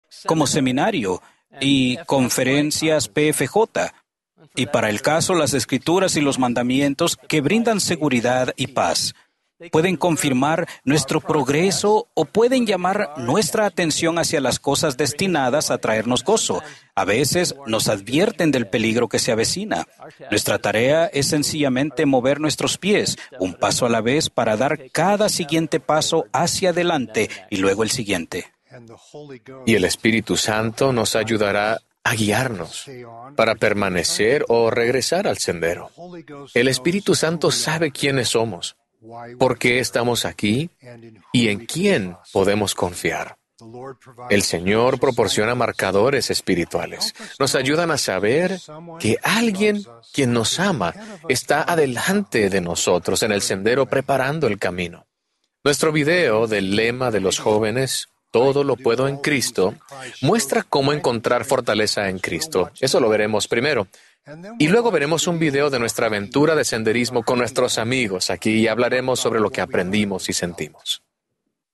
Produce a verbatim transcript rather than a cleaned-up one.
como seminario y conferencias P F J. Y para el caso, las Escrituras y los mandamientos que brindan seguridad y paz. Pueden confirmar nuestro progreso o pueden llamar nuestra atención hacia las cosas destinadas a traernos gozo. A veces nos advierten del peligro que se avecina. Nuestra tarea es sencillamente mover nuestros pies, un paso a la vez, para dar cada siguiente paso hacia adelante y luego el siguiente. Y el Espíritu Santo nos ayudará a guiarnos para permanecer o regresar al sendero. El Espíritu Santo sabe quiénes somos, por qué estamos aquí y en quién podemos confiar. El Señor proporciona marcadores espirituales. Nos ayudan a saber que alguien quien nos ama está adelante de nosotros en el sendero preparando el camino. Nuestro video del lema de los jóvenes, Todo lo puedo en Cristo, muestra cómo encontrar fortaleza en Cristo. Eso lo veremos primero. Y luego veremos un video de nuestra aventura de senderismo con nuestros amigos aquí y hablaremos sobre lo que aprendimos y sentimos.